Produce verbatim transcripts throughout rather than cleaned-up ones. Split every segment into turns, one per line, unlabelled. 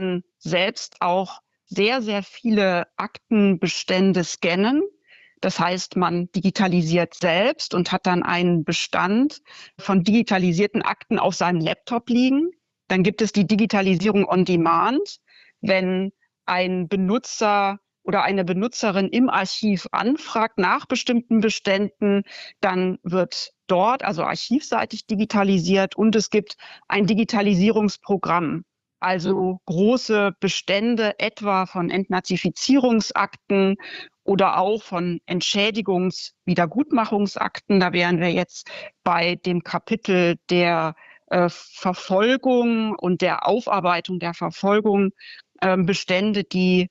selbst auch sehr, sehr viele Aktenbestände scannen. Das heißt, man digitalisiert selbst und hat dann einen Bestand von digitalisierten Akten auf seinem Laptop liegen. Dann gibt es die Digitalisierung on Demand, wenn ein Benutzer oder eine Benutzerin im Archiv anfragt nach bestimmten Beständen, dann wird dort, also archivseitig, digitalisiert, und es gibt ein Digitalisierungsprogramm. Also große Bestände etwa von Entnazifizierungsakten oder auch von Entschädigungs-Wiedergutmachungsakten. Da wären wir jetzt bei dem Kapitel der äh, Verfolgung und der Aufarbeitung der Verfolgung, äh, Bestände, die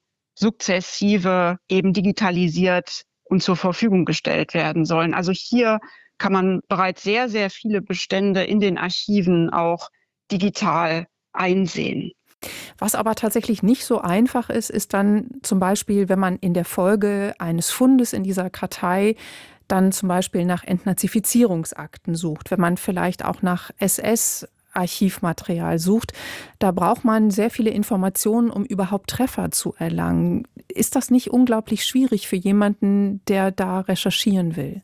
sukzessive eben digitalisiert und zur Verfügung gestellt werden sollen. Also hier kann man bereits sehr, sehr viele Bestände in den Archiven auch digital einsehen.
Was aber tatsächlich nicht so einfach ist, ist dann zum Beispiel, wenn man in der Folge eines Fundes in dieser Kartei dann zum Beispiel nach Entnazifizierungsakten sucht, wenn man vielleicht auch nach S S-Archivmaterial sucht. Da braucht man sehr viele Informationen, um überhaupt Treffer zu erlangen. Ist das nicht unglaublich schwierig für jemanden, der da recherchieren will?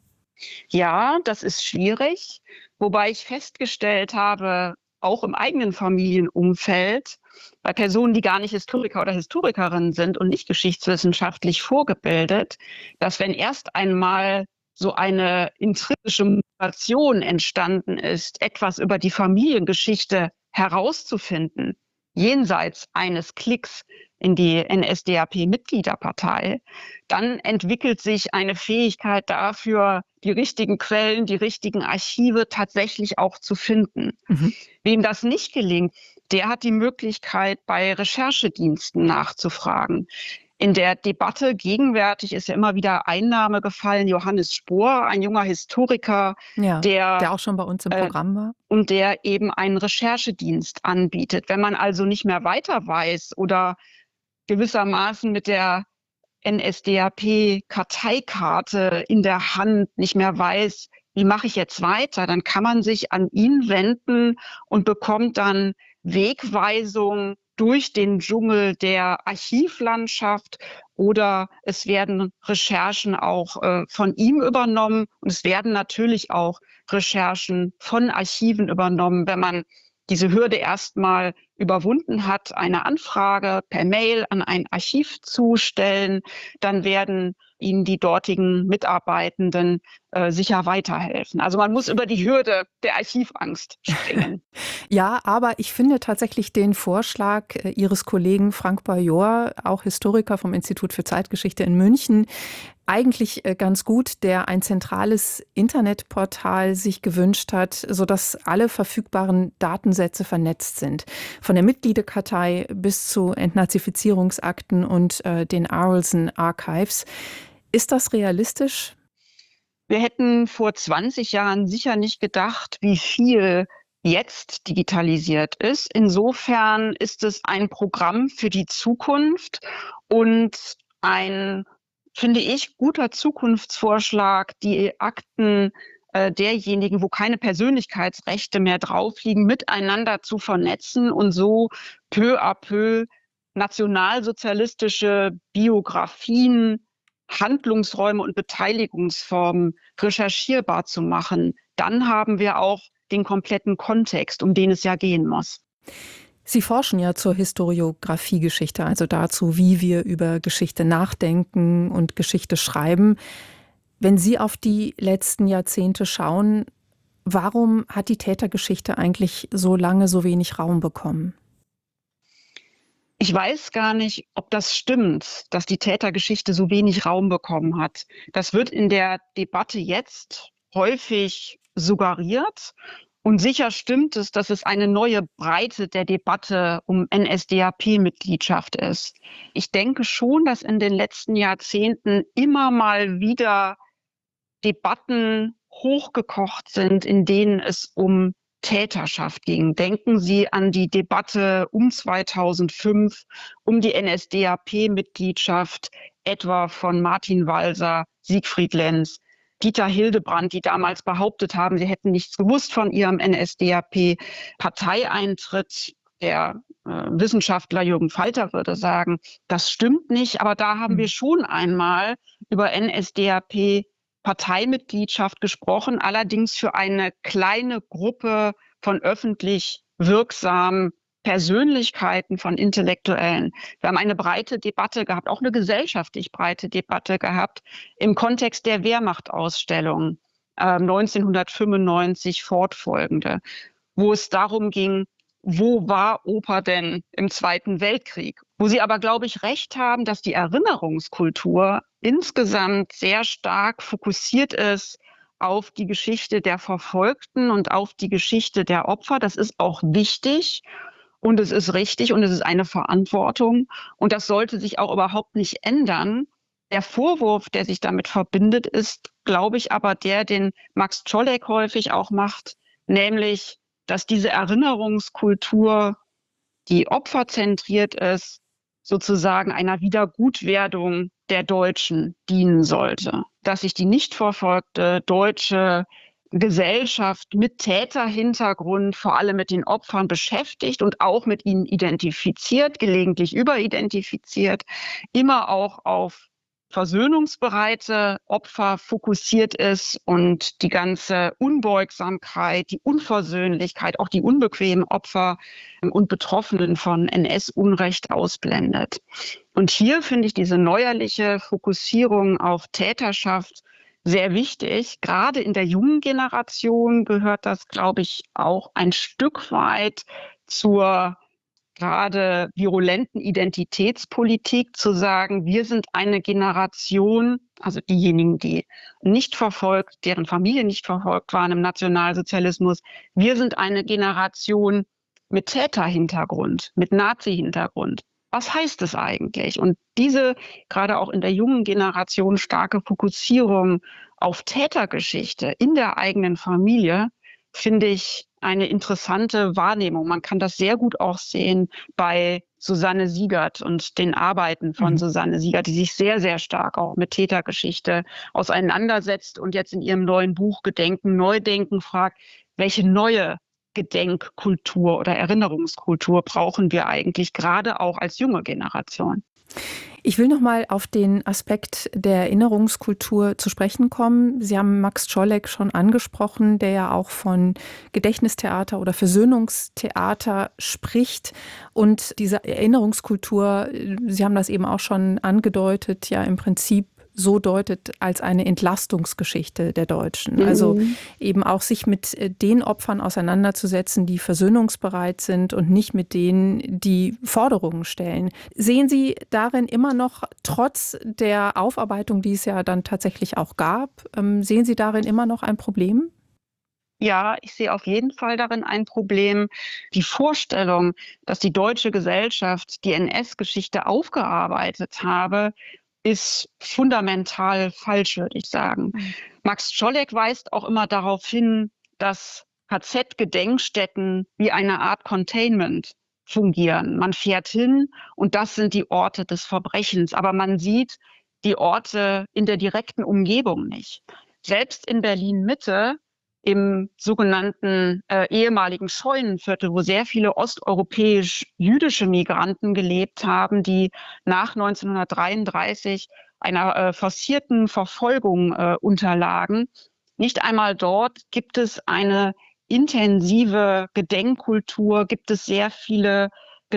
Ja, das ist schwierig, wobei ich festgestellt habe, auch im eigenen Familienumfeld, bei Personen, die gar nicht Historiker oder Historikerinnen sind und nicht geschichtswissenschaftlich vorgebildet, dass wenn erst einmal so eine intrinsische Motivation entstanden ist, etwas über die Familiengeschichte herauszufinden, jenseits eines Klicks in die N S D A P-Mitgliederpartei, dann entwickelt sich eine Fähigkeit dafür, die richtigen Quellen, die richtigen Archive tatsächlich auch zu finden.
Mhm.
Wem das nicht gelingt, der hat die Möglichkeit, bei Recherchediensten nachzufragen. In der Debatte gegenwärtig ist ja immer wieder ein Name gefallen, Johannes Spohr, ein junger Historiker,
Ja,
der
der auch schon bei uns im
äh,
Programm war.
und der eben einen Recherchedienst anbietet. Wenn man also nicht mehr weiter weiß oder gewissermaßen mit der N S D A P-Karteikarte in der Hand nicht mehr weiß, wie mache ich jetzt weiter, dann kann man sich an ihn wenden und bekommt dann Wegweisung durch den Dschungel der Archivlandschaft, oder es werden Recherchen auch äh, von ihm übernommen, und es werden natürlich auch Recherchen von Archiven übernommen, wenn man diese Hürde erstmal überwunden hat, eine Anfrage per Mail an ein Archiv zu stellen, dann werden Ihnen die dortigen Mitarbeitenden äh, sicher weiterhelfen. Also man muss über die Hürde der Archivangst springen.
Ja, aber ich finde tatsächlich den Vorschlag äh, Ihres Kollegen Frank Bajor, auch Historiker vom Institut für Zeitgeschichte in München, eigentlich äh, ganz gut, der ein zentrales Internetportal sich gewünscht hat, sodass alle verfügbaren Datensätze vernetzt sind. Von der Mitgliederkartei bis zu Entnazifizierungsakten und äh, den Arolsen Archives. Ist das realistisch?
Wir hätten vor zwanzig Jahren sicher nicht gedacht, wie viel jetzt digitalisiert ist. Insofern ist es ein Programm für die Zukunft und ein, finde ich, guter Zukunftsvorschlag, die Akten äh, derjenigen, wo keine Persönlichkeitsrechte mehr drauf liegen, miteinander zu vernetzen und so peu à peu nationalsozialistische Biografien, Handlungsräume und Beteiligungsformen recherchierbar zu machen. Dann haben wir auch den kompletten Kontext, um den es ja gehen muss.
Sie forschen ja zur Historiographiegeschichte, also dazu, wie wir über Geschichte nachdenken und Geschichte schreiben. Wenn Sie auf die letzten Jahrzehnte schauen, warum hat die Tätergeschichte eigentlich so lange so wenig Raum bekommen?
Ich weiß gar nicht, ob das stimmt, dass die Tätergeschichte so wenig Raum bekommen hat. Das wird in der Debatte jetzt häufig suggeriert. Und sicher stimmt es, dass es eine neue Breite der Debatte um N S D A P-Mitgliedschaft ist. Ich denke schon, dass in den letzten Jahrzehnten immer mal wieder Debatten hochgekocht sind, in denen es um Täterschaft ging. Denken Sie an die Debatte um zweitausendfünf, um die N S D A P-Mitgliedschaft, etwa von Martin Walser, Siegfried Lenz, Dieter Hildebrand, die damals behauptet haben, sie hätten nichts gewusst von ihrem N S D A P-Parteieintritt. Der Wissenschaftler Jürgen Falter würde sagen, das stimmt nicht, aber da haben wir schon einmal über N S D A P-Parteimitgliedschaft gesprochen, allerdings für eine kleine Gruppe von öffentlich wirksamen Persönlichkeiten, von Intellektuellen. Wir haben eine breite Debatte gehabt, auch eine gesellschaftlich breite Debatte gehabt, im Kontext der Wehrmachtausstellung äh, neunzehnhundertfünfundneunzig fortfolgende, wo es darum ging, wo war Oper denn im Zweiten Weltkrieg? Wo Sie aber, glaube ich, recht haben, dass die Erinnerungskultur insgesamt sehr stark fokussiert ist auf die Geschichte der Verfolgten und auf die Geschichte der Opfer. Das ist auch wichtig und es ist richtig und es ist eine Verantwortung. Und das sollte sich auch überhaupt nicht ändern. Der Vorwurf, der sich damit verbindet, ist, glaube ich, aber der, den Max Czolek häufig auch macht, nämlich dass diese Erinnerungskultur, die opferzentriert ist, sozusagen einer Wiedergutwerdung der Deutschen dienen sollte. Dass sich die nicht verfolgte deutsche Gesellschaft mit Täterhintergrund, vor allem mit den Opfern beschäftigt und auch mit ihnen identifiziert, gelegentlich überidentifiziert, immer auch auf versöhnungsbereite Opfer fokussiert ist und die ganze Unbeugsamkeit, die Unversöhnlichkeit, auch die unbequemen Opfer und Betroffenen von N S-Unrecht ausblendet. Und hier finde ich diese neuerliche Fokussierung auf Täterschaft sehr wichtig. Gerade in der jungen Generation gehört das, glaube ich, auch ein Stück weit zur gerade virulenten Identitätspolitik, zu sagen, wir sind eine Generation, also diejenigen, die nicht verfolgt, deren Familien nicht verfolgt waren im Nationalsozialismus, wir sind eine Generation mit Täterhintergrund, mit Nazi-Hintergrund. Was heißt es eigentlich? Und diese gerade auch in der jungen Generation starke Fokussierung auf Tätergeschichte in der eigenen Familie finde ich eine interessante Wahrnehmung. Man kann das sehr gut auch sehen bei Susanne Siegert und den Arbeiten von mhm. Susanne Siegert, die sich sehr, sehr stark auch mit Tätergeschichte auseinandersetzt und jetzt in ihrem neuen Buch Gedenken, Neudenken fragt, welche neue Gedenkkultur oder Erinnerungskultur brauchen wir eigentlich gerade auch als junge Generation?
Ich will noch mal auf den Aspekt der Erinnerungskultur zu sprechen kommen. Sie haben Max Czolek schon angesprochen, der ja auch von Gedächtnistheater oder Versöhnungstheater spricht. Und diese Erinnerungskultur, Sie haben das eben auch schon angedeutet, ja im Prinzip so deutet als eine Entlastungsgeschichte der Deutschen. Mhm. Also eben auch sich mit den Opfern auseinanderzusetzen, die versöhnungsbereit sind und nicht mit denen, die Forderungen stellen. Sehen Sie darin immer noch, trotz der Aufarbeitung, die es ja dann tatsächlich auch gab, sehen Sie darin immer noch ein Problem?
Ja, ich sehe auf jeden Fall darin ein Problem. Die Vorstellung, dass die deutsche Gesellschaft die N S-Geschichte aufgearbeitet habe, ist fundamental falsch, würde ich sagen. Mhm. Max Czolek weist auch immer darauf hin, dass K Z-Gedenkstätten wie eine Art Containment fungieren. Man fährt hin und das sind die Orte des Verbrechens, aber man sieht die Orte in der direkten Umgebung nicht. Selbst in Berlin-Mitte, im sogenannten äh, ehemaligen Scheunenviertel, wo sehr viele osteuropäisch-jüdische Migranten gelebt haben, die nach neunzehnhundertdreiunddreißig einer äh, forcierten Verfolgung äh, unterlagen. Nicht einmal dort gibt es eine intensive Gedenkkultur, gibt es sehr viele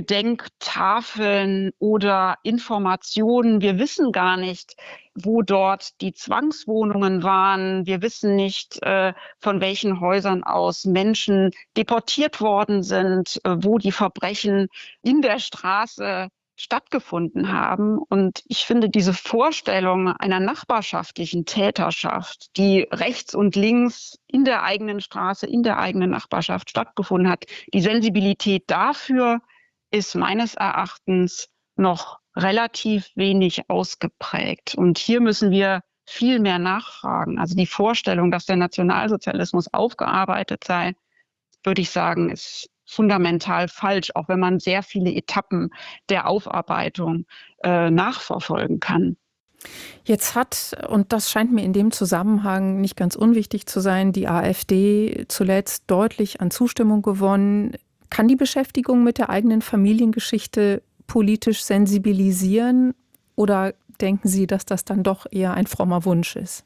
Gedenktafeln oder Informationen. Wir wissen gar nicht, wo dort die Zwangswohnungen waren. Wir wissen nicht, äh, von welchen Häusern aus Menschen deportiert worden sind, äh, wo die Verbrechen in der Straße stattgefunden haben. Und ich finde diese Vorstellung einer nachbarschaftlichen Täterschaft, die rechts und links in der eigenen Straße, in der eigenen Nachbarschaft stattgefunden hat, die Sensibilität dafür ist meines Erachtens noch relativ wenig ausgeprägt. Und hier müssen wir viel mehr nachfragen. Also die Vorstellung, dass der Nationalsozialismus aufgearbeitet sei, würde ich sagen, ist fundamental falsch, auch wenn man sehr viele Etappen der Aufarbeitung äh, nachverfolgen kann.
Jetzt hat, und das scheint mir in dem Zusammenhang nicht ganz unwichtig zu sein, die AfD zuletzt deutlich an Zustimmung gewonnen Kann die Beschäftigung mit der eigenen Familiengeschichte politisch sensibilisieren oder denken Sie, dass das dann doch eher ein frommer Wunsch ist?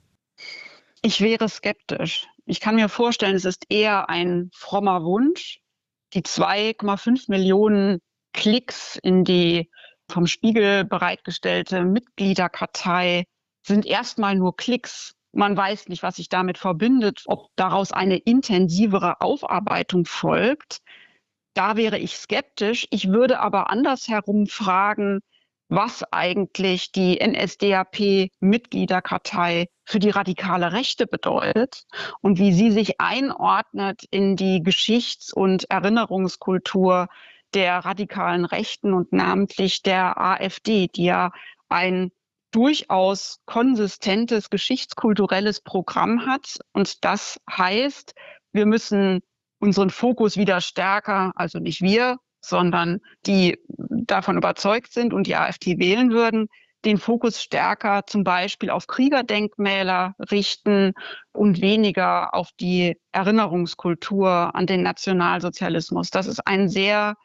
Ich wäre skeptisch. Ich kann mir vorstellen, es ist eher ein frommer Wunsch. Die zwei Komma fünf Millionen Klicks in die vom Spiegel bereitgestellte Mitgliederkartei sind erstmal nur Klicks. Man weiß nicht, was sich damit verbindet, ob daraus eine intensivere Aufarbeitung folgt. Da wäre ich skeptisch. Ich würde aber andersherum fragen, was eigentlich die N S D A P-Mitgliederkartei für die radikale Rechte bedeutet und wie sie sich einordnet in die Geschichts- und Erinnerungskultur der radikalen Rechten und namentlich der AfD, die ja ein durchaus konsistentes geschichtskulturelles Programm hat. Und das heißt, wir müssen unseren Fokus wieder stärker, also nicht wir, sondern die davon überzeugt sind und die AfD wählen würden, den Fokus stärker zum Beispiel auf Kriegerdenkmäler richten und weniger auf die Erinnerungskultur an den Nationalsozialismus. Das ist ein sehr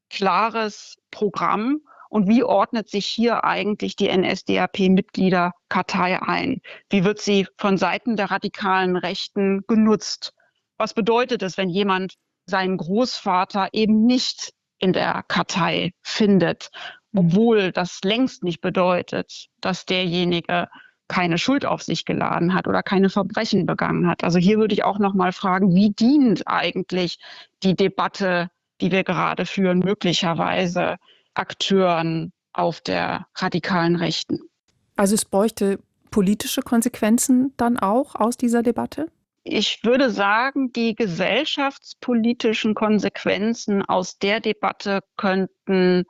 klares Programm. Und wie ordnet sich hier eigentlich die N S D A P-Mitgliederkartei ein? Wie wird sie von Seiten der radikalen Rechten genutzt? Was bedeutet es, wenn jemand seinen Großvater eben nicht in der Kartei findet, obwohl das längst nicht bedeutet, dass derjenige keine Schuld auf sich geladen hat oder keine Verbrechen begangen hat? Also hier würde ich auch noch mal fragen, wie dient eigentlich die Debatte, die wir gerade führen, möglicherweise Akteuren auf der radikalen Rechten?
Also es bräuchte politische Konsequenzen dann auch aus dieser Debatte?
Ich würde sagen, die gesellschaftspolitischen Konsequenzen aus der Debatte könnten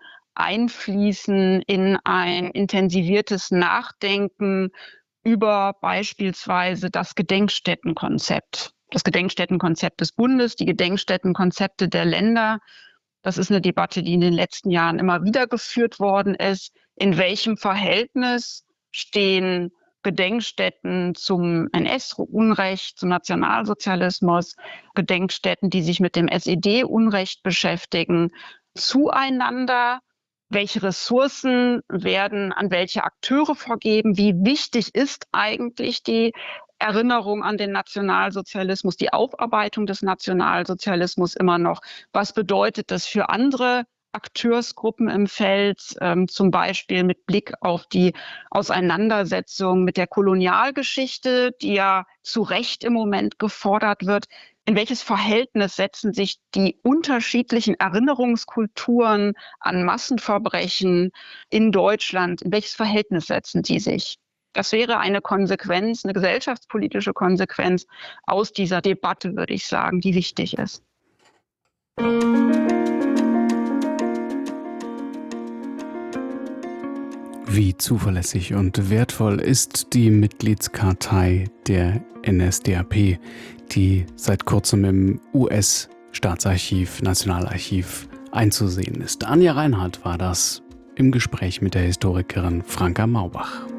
einfließen in ein intensiviertes Nachdenken über beispielsweise das Gedenkstättenkonzept. Das Gedenkstättenkonzept des Bundes, die Gedenkstättenkonzepte der Länder. Das ist eine Debatte, die in den letzten Jahren immer wieder geführt worden ist. In welchem Verhältnis stehen Gedenkstätten zum N S-Unrecht, zum Nationalsozialismus, Gedenkstätten, die sich mit dem S E D-Unrecht beschäftigen, zueinander? Welche Ressourcen werden an welche Akteure vergeben? Wie wichtig ist eigentlich die Erinnerung an den Nationalsozialismus, die Aufarbeitung des Nationalsozialismus immer noch? Was bedeutet das für andere Akteursgruppen im Feld, ähm, zum Beispiel mit Blick auf die Auseinandersetzung mit der Kolonialgeschichte, die ja zu Recht im Moment gefordert wird? In welches Verhältnis setzen sich die unterschiedlichen Erinnerungskulturen an Massenverbrechen in Deutschland, in welches Verhältnis setzen die sich? Das wäre eine Konsequenz, eine gesellschaftspolitische Konsequenz aus dieser Debatte, würde ich sagen, die wichtig ist.
Wie zuverlässig und wertvoll ist die Mitgliedskartei der N S D A P, die seit kurzem im U S-Staatsarchiv, Nationalarchiv einzusehen ist. Anja Reinhardt war das im Gespräch mit der Historikerin Franka Maubach.